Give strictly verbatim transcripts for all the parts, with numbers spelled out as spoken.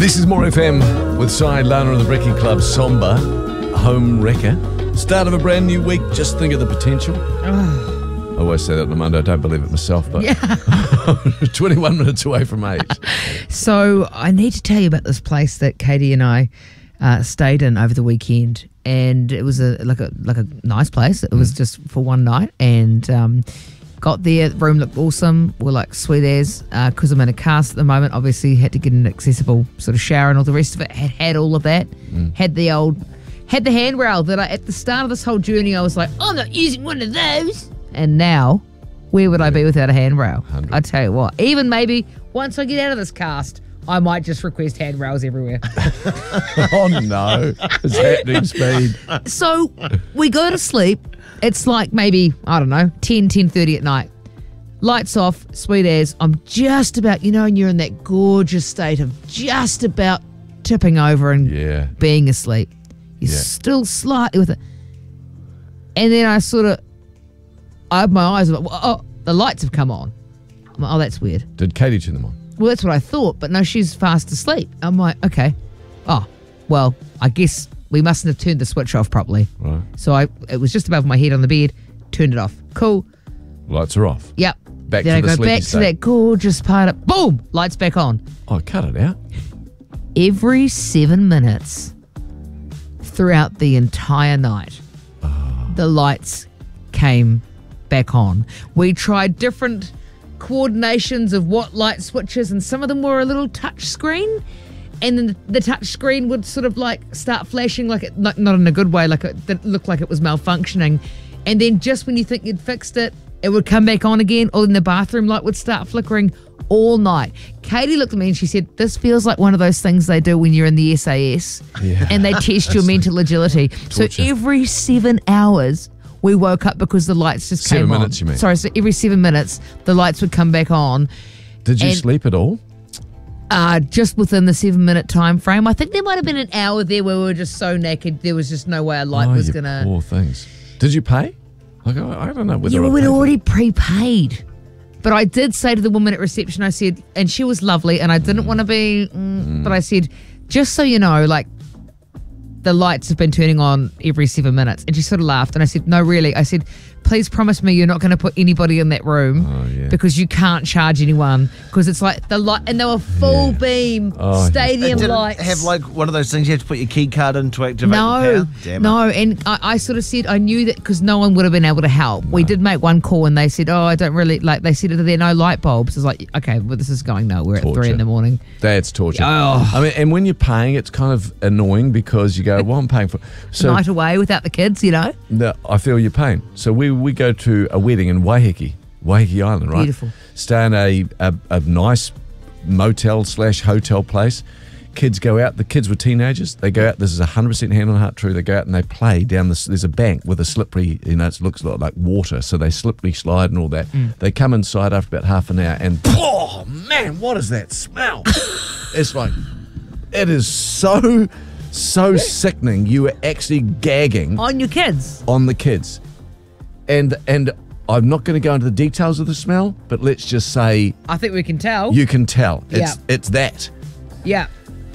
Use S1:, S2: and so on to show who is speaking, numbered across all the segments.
S1: This is More F M with Side Lana and the Breaking Club Somber Home Wrecker. Start of a brand new week. Just think of the potential. I always say that on a Monday. I don't believe it myself, but yeah. twenty-one minutes away from eight.
S2: So I need to tell you about this place that Katie and I uh, stayed in over the weekend, and it was a like a like a nice place. It was just for one night, and um, got there. The room looked awesome. We're like sweet as because uh, I'm in a cast at the moment. Obviously, had to get an accessible sort of shower and all the rest of it. Had had all of that. Mm. Had the old had the handrail that I, at the start of this whole journey I was like, I'm not using one of those. And now, where would I be without a handrail? I tell you what, even maybe once I get out of this cast, I might just request handrails everywhere.
S1: Oh no, it's happening speed.
S2: So we go to sleep. It's like maybe, I don't know, ten, ten thirty at night. Lights off, sweet as. I'm just about, you know, and you're in that gorgeous state of just about tipping over and
S1: yeah.
S2: being asleep. You're
S1: yeah.
S2: still slightly with it. And then I sort of, I open my eyes, like, oh, the lights have come on. I'm like, oh, that's weird.
S1: Did Katie turn them on?
S2: Well, that's what I thought, but no, she's fast asleep. I'm like, okay. Oh, well, I guess we mustn't have turned the switch off properly.
S1: Right.
S2: So I, it was just above my head on the bed, turned it off. Cool.
S1: Lights are off.
S2: Yep.
S1: Back
S2: then
S1: to
S2: I
S1: the
S2: go back
S1: state.
S2: to that gorgeous part of, boom, lights back on.
S1: Oh, cut it out.
S2: Every seven minutes throughout the entire night, oh. the lights came back on. We tried different coordinations of what light switches, and some of them were a little touch screen, and then the, the touch screen would sort of like start flashing like it, not, not in a good way, like it, it looked like it was malfunctioning, and then just when you think you'd fixed it, it would come back on again, or then the bathroom light would start flickering all night. Katie looked at me and she said, this feels like one of those things they do when you're in the S A S
S1: yeah.
S2: and they test your mental agility. Torture. So every seven hours we woke up because the lights just
S1: seven
S2: came on.
S1: Seven minutes, you mean?
S2: Sorry, so every seven minutes the lights would come back on.
S1: Did you sleep at all?
S2: Uh, just within the seven minute time frame. I think there might have been an hour there where we were just so naked there was just no way a light
S1: oh,
S2: was
S1: you
S2: going to...
S1: poor things. Did you pay? Like, I, I don't know whether
S2: You
S1: I
S2: were
S1: paid
S2: already prepaid. But I did say to the woman at reception, I said, and she was lovely, and I didn't mm. want to be, mm, mm. but I said, just so you know, like, the lights have been turning on every seven minutes. And she sort of laughed, and I said, no, really. I said, please promise me you're not going to put anybody in that room
S1: oh, yeah.
S2: because you can't charge anyone, because it's like the light, and they were full yeah. beam
S1: oh,
S2: stadium
S3: yeah.
S2: lights.
S3: Have like one of those things you have to put your key card in to activate
S2: no,
S3: the power? Damn
S2: no,
S3: it.
S2: and I, I sort of said I knew that because no one would have been able to help. No. We did make one call and they said, oh, I don't really, like, they said there are no light bulbs. It's like, okay, well, this is going nowhere
S1: torture.
S2: At three in the morning.
S1: That's torture.
S2: Oh.
S1: I mean, and when you're paying, it's kind of annoying because you go, well, I'm paying for so
S2: night away without the kids, you know?
S1: No, I feel your pain. So we, we go to a wedding in Waiheke, Waiheke Island, right?
S2: Beautiful.
S1: Stay in a, a, a nice motel slash hotel place. Kids go out. The kids were teenagers. They go out. This is one hundred percent hand on heart true. They go out and they play down this. There's a bank with a slippery, you know, it looks like water. So they slippery slide and all that. Mm. They come inside after about half an hour and, oh, man, what is that smell? It's like, it is so, so sickening. You are actually gagging.
S2: On your kids.
S1: On the kids. And and I'm not going to go into the details of the smell, but let's just say...
S2: I think we can tell.
S1: You can tell. It's,
S2: yeah.
S1: it's that.
S2: Yeah.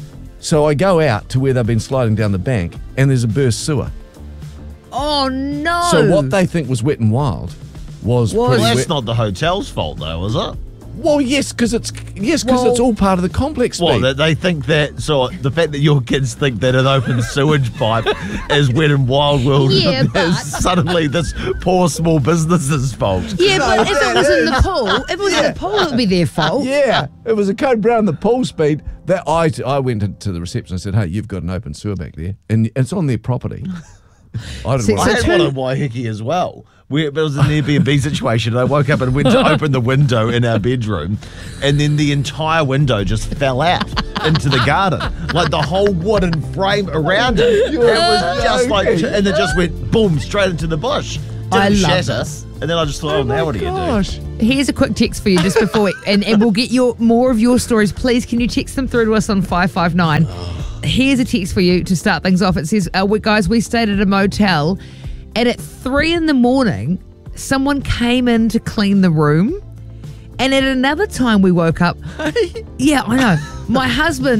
S1: So I go out to where they've been sliding down the bank, and there's a burst sewer.
S2: Oh, no.
S1: So what they think was Wet and Wild was
S3: well,
S1: pretty
S3: that's
S1: wet.
S3: not the hotel's fault, though, is it?
S1: Well, yes, because it's yes, because
S2: well,
S1: it's all part of the complex.
S3: Well, they, they think that. So the fact that your kids think that an open sewage pipe is Wet and Wild World
S2: yeah,
S3: is
S2: but,
S3: suddenly this poor small business's fault.
S2: Yeah, but if it was in the pool, if it was yeah. in the pool, it would be their fault.
S1: Yeah, it was a Code Brown the pool speed. That I I went to the reception and said, "Hey, you've got an open sewer back there, and it's on their property." I didn't
S3: See,
S1: want
S3: I had one in Waiheke as well. We, it was an Airbnb situation. And I woke up and went to open the window in our bedroom, and then the entire window just fell out into the garden, like the whole wooden frame around it. It was just like, and it just went boom straight into the bush. Didn't
S2: I love
S3: shatter.
S2: this.
S3: And then I just thought, oh,
S1: oh
S3: now what do
S1: gosh.
S3: you do?
S2: Here's a quick text for you just before, we, and, and we'll get your more of your stories. Please, can you text them through to us on five five nine? Here's a text for you to start things off. It says, uh, we, guys, we stayed at a motel, and at three in the morning, someone came in to clean the room. And at another time we woke up, yeah, I know, my husband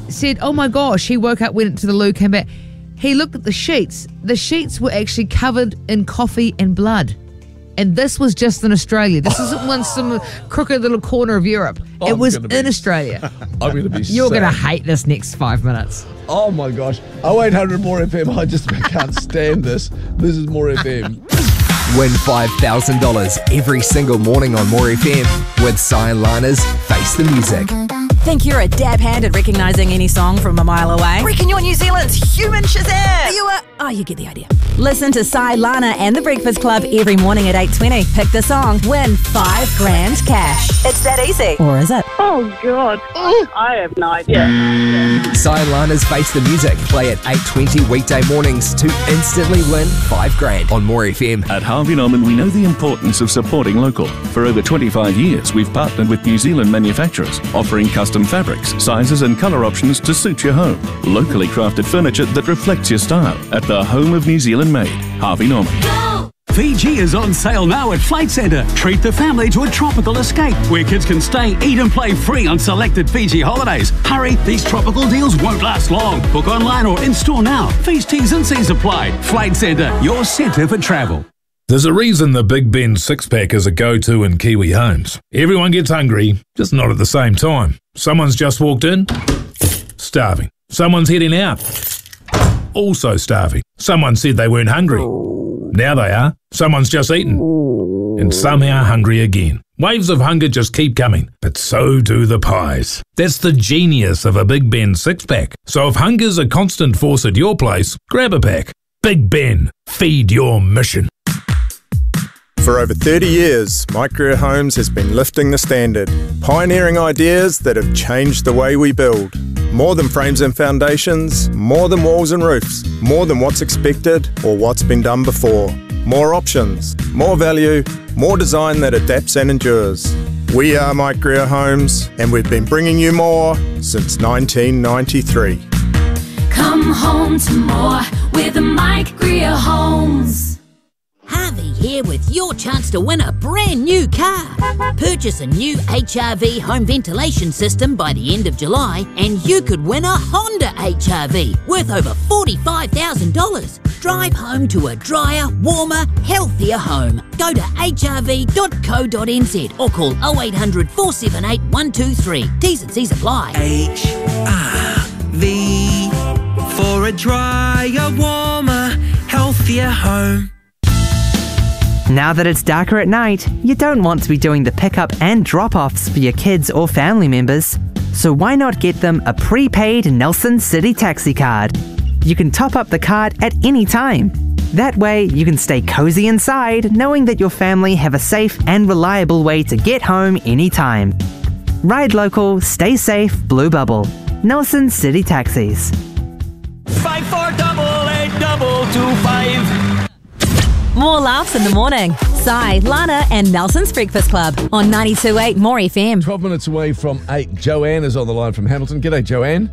S2: said, oh my gosh, he woke up, went to the loo, came back. He looked at the sheets. The sheets were actually covered in coffee and blood. And this was just in Australia. This isn't one some crooked little corner of Europe.
S1: I'm
S2: it was
S1: gonna
S2: in
S1: be-
S2: Australia.
S1: I'm going to be
S2: You're
S1: sad.
S2: going to hate this next five minutes.
S1: Oh my gosh. oh eight hundred more F M. I just can't stand this. This is more F M.
S4: Win five thousand dollars every single morning on More F M with Cy Lana's Face the Music.
S5: Think you're a dab hand at recognising any song from a mile away? Reckon you're New Zealand's human Shazam? Are you a... Oh, you get the idea. Listen to Cy, Lana and The Breakfast Club every morning at eight twenty. Pick the song, win five grand cash. It's that easy. Or is it?
S6: Oh, God. I have no idea.
S4: Cy Lana's Face the Music. Play at eight twenty weekday mornings to instantly win five grand on More F M.
S7: At Harvey Norman, we know the importance of supporting local. For over twenty-five years, we've partnered with New Zealand manufacturers, offering custom fabrics, sizes and colour options to suit your home. Locally crafted furniture that reflects your style at the home of New Zealand made, Harvey Norman.
S8: Fiji is on sale now at Flight Centre. Treat the family to a tropical escape where kids can stay, eat and play free on selected Fiji holidays. Hurry, these tropical deals won't last long. Book online or in-store now. Fees, T's and C's apply. Flight Centre, your centre for travel.
S9: There's a reason the Big Ben six-pack is a go-to in Kiwi homes. Everyone gets hungry, just not at the same time. Someone's just walked in, starving. Someone's heading out, also starving. Someone said they weren't hungry. Now they are. Someone's just eaten, and somehow hungry again. Waves of hunger just keep coming, but so do the pies. That's the genius of a Big Ben six-pack. So if hunger's a constant force at your place, grab a pack. Big Ben, feed your mission.
S10: For over thirty years, My Career Homes has been lifting the standard, pioneering ideas that have changed the way we build. More than frames and foundations, more than walls and roofs, more than what's expected or what's been done before. More options, more value, more design that adapts and endures. We are My Career Homes, and we've been bringing you more since nineteen ninety-three.
S11: Come home to more with Mike Greer Homes.
S12: Harvey here with your chance to win a brand new car. Purchase a new H R V home ventilation system by the end of July and you could win a Honda H R V worth over forty-five thousand dollars. Drive home to a drier, warmer, healthier home. Go to h r v dot co dot n z or call oh eight hundred, four seven eight, one two three. T's and C's apply.
S13: H R V for a drier, warmer, healthier home.
S14: Now that it's darker at night, you don't want to be doing the pickup and drop-offs for your kids or family members. So why not get them a prepaid Nelson City Taxi card? You can top up the card at any time. That way, you can stay cozy inside knowing that your family have a safe and reliable way to get home anytime. Ride local, stay safe, Blue Bubble. Nelson City Taxis.
S13: Five four double eight double two five.
S5: More laughs in the morning. Cy, Lana and Nelson's Breakfast Club on ninety-two point eight More F M.
S1: twelve minutes away from eight. Joanne is on the line from Hamilton. G'day, Joanne.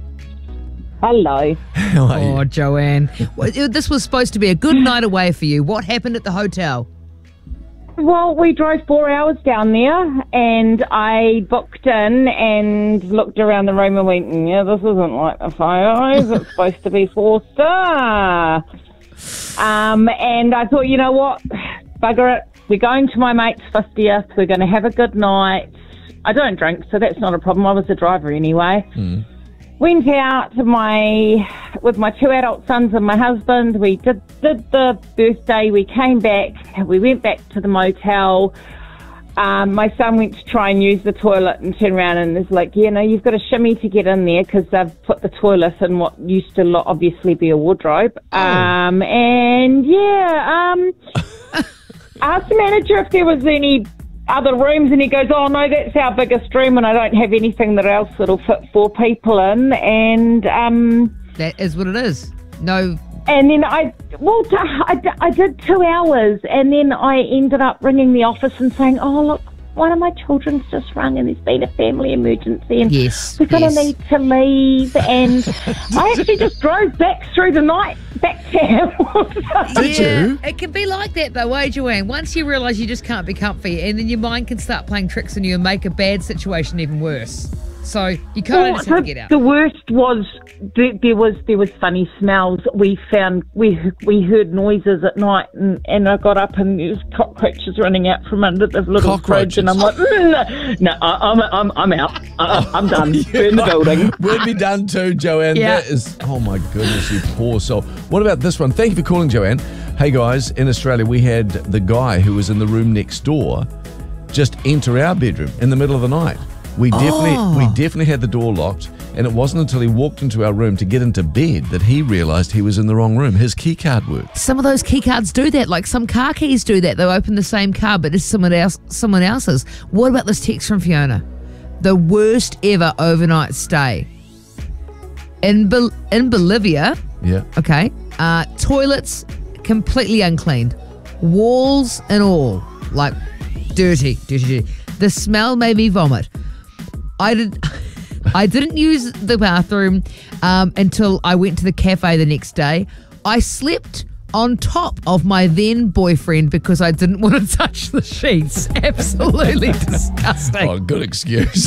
S6: Hello.
S1: How are you?
S2: Oh, Joanne. Well, this was supposed to be a good night away for you. What happened at the hotel?
S6: Well, we drove four hours down there and I booked in and looked around the room and went, yeah, this isn't like the photos. It's supposed to be four star. Um, and I thought, you know what, bugger it. We're going to my mate's fiftieth. We're going to have a good night. I don't drink, so that's not a problem. I was the driver anyway.
S1: Mm.
S6: Went out to my with my two adult sons and my husband. We did, did the birthday. We came back. We went back to the motel. Um, my son went to try and use the toilet and turned around and is like, yeah, no, you've got to shimmy to get in there because they've put the toilet in what used to lo- obviously be a wardrobe. Oh. Um, and, yeah, um, asked the manager if there was any other rooms and he goes, oh, no, that's our biggest room and I don't have anything that else that'll fit four people in. And um,
S2: that is what it is. No.
S6: And then I, well, I, I did two hours and then I ended up ringing the office and saying, oh, look, one of my children's just rung and there's been a family emergency and
S2: yes,
S6: we're going to
S2: yes.
S6: need to leave. And I actually just drove back through the night back to Hamilton.
S1: Did
S2: yeah,
S1: you?
S2: It can be like that though, eh, Joanne? Once you realise you just can't be comfy and then your mind can start playing tricks on you and make a bad situation even worse. So you kind
S6: Well,
S2: of just have to
S6: the,
S2: get out.
S6: the worst was there, there was there was funny smells. We found we we heard noises at night, and, and I got up and there was cockroaches running out from under the little fridge, and I'm like, mm, no, I, I'm I'm I'm out. I, I'm done. Burn the building.
S1: We'd be done too, Joanne.
S6: Yeah.
S1: That is, oh my goodness, you poor soul. What about this one? Thank you for calling, Joanne. Hey guys, in Australia we had the guy who was in the room next door just enter our bedroom in the middle of the night. We definitely
S2: Oh.
S1: we definitely had the door locked, and it wasn't until he walked into our room to get into bed that he realised he was in the wrong room. His key card worked.
S2: Some of those key cards do that. Like some car keys do that. They'll open the same car, but it's someone else, someone else's. What about this text from Fiona? The worst ever overnight stay in Bol- in Bolivia.
S1: Yeah.
S2: Okay. Uh, toilets completely uncleaned, walls and all, like dirty, dirty, dirty. The smell made me vomit. I did. I didn't use the bathroom um, until I went to the cafe the next day. I slept on top of my then boyfriend because I didn't want to touch the sheets. Absolutely disgusting.
S1: Oh, good excuse.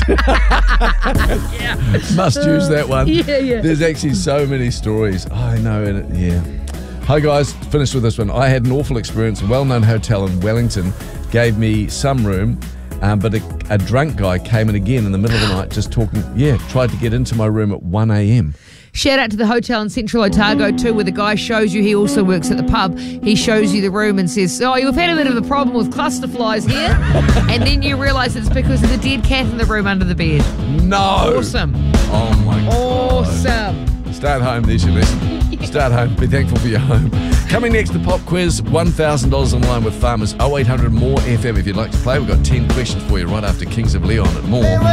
S1: Must use that one.
S2: Yeah, yeah.
S1: There's actually so many stories. Oh, I know. And it, yeah. Hi guys, finished with this one. I had an awful experience. A well-known hotel in Wellington gave me some room, um, but a, a drunk guy came in again in the middle of the night, just talking. Yeah, tried to get into my room at one a.m.
S2: Shout out to the hotel in Central Otago too, where the guy shows you, he also works at the pub, he shows you the room and says, oh, you've had a bit of a problem with cluster flies here. And then you realise it's because of the dead cat in the room under the bed.
S1: No.
S2: Awesome.
S1: Oh my God.
S2: Awesome.
S1: Stay at home, there's your lesson. Stay at home, be thankful for your home. Coming next, the pop quiz, one thousand dollars online with Farmers, oh eight hundred more F M if you'd like to play. We've got ten questions for you right after Kings of Leon and more.